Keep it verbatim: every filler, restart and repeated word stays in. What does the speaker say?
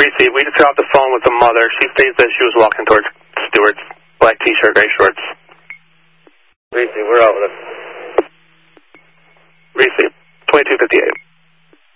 Reese, we just got off the phone with the mother. She states that she was walking towards Stewart's, black t-shirt, gray shorts. Reese, we're out with it. Reese, twenty-two fifty-eight.